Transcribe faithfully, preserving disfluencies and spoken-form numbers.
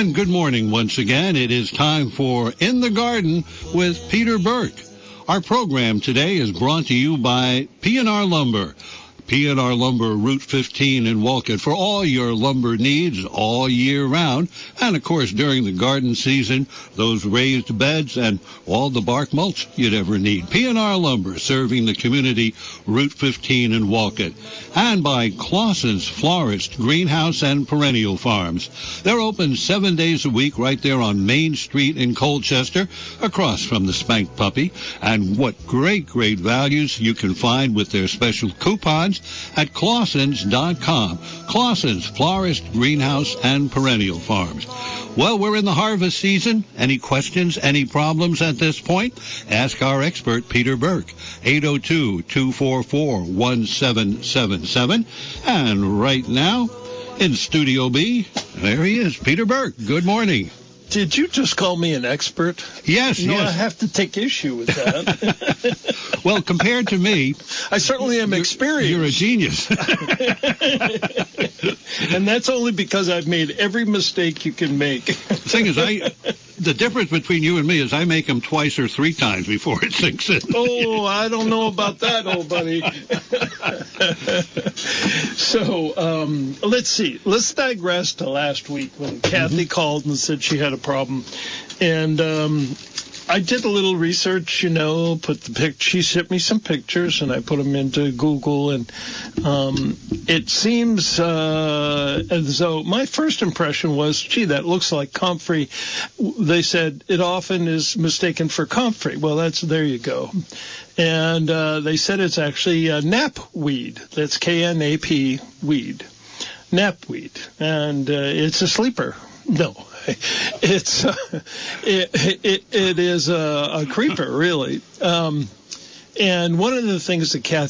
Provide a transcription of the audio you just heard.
And good morning once again. It is time for In the Garden with Peter Burke. Our program today is brought to you by P and R Lumber. P and R Lumber, Route fifteen in Wolcott, for all your lumber needs all year round. And, of course, during the garden season, those raised beds and all the bark mulch you'd ever need. P and R Lumber, serving the community, Route fifteen in Wolcott. And by Clausen's Florist, Greenhouse, and Perennial Farms. They're open seven days a week right there on Main Street in Colchester, across from the Spank Puppy. And what great, great values you can find with their special coupons at Clausens dot com. Clausens, Florist, Greenhouse, and Perennial Farms. Well, we're in the harvest season. Any questions, any problems at this point? Ask our expert, Peter Burke, eight oh two, two four four, one seven seven seven. And right now, in Studio B, there he is, Peter Burke. Good morning. Did you just call me an expert? Yes, no, yes. I have to take issue with that. Well, compared to me, I certainly am you're, experienced. You're a genius. And that's only because I've made every mistake you can make. The thing is, I the difference between you and me is I make them twice or three times before it sinks in. Oh, I don't know about that, old buddy. So, um, let's see. Let's digress to last week when Kathy mm-hmm. called and said she had a problem. And um, I did a little research, you know, put the pic. She sent me some pictures, and I put them into Google. And um, it seems uh, as though my first impression was, gee, that looks like comfrey. They said it often is mistaken for comfrey. Well, that's there you go. And uh, they said it's actually a knapweed. That's K N A P weed, knapweed, and uh, it's a sleeper. No, it's uh, it, it it is a, a creeper, really. Um, and one of the things that Kathy